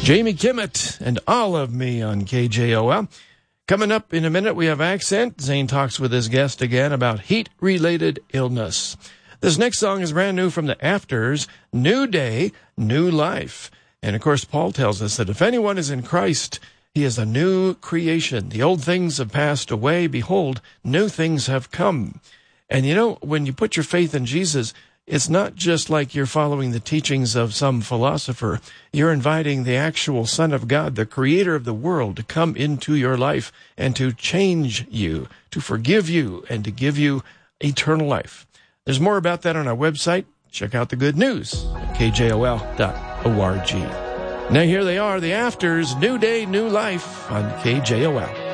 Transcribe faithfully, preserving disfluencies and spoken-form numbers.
Jamie Kimmett and All of Me on K J O L. Coming up in a minute, we have Accent. Zane talks with his guest again about heat-related illness. This next song is brand new from the Afters, New Day, New Life. And, of course, Paul tells us that if anyone is in Christ, he is a new creation. The old things have passed away. Behold, new things have come. And, you know, when you put your faith in Jesus, it's not just like you're following the teachings of some philosopher. You're inviting the actual Son of God, the creator of the world, to come into your life and to change you, to forgive you, and to give you eternal life. There's more about that on our website. Check out the good news at K J O L dot org. Now here they are, the Afters, New Day, New Life on K J O L.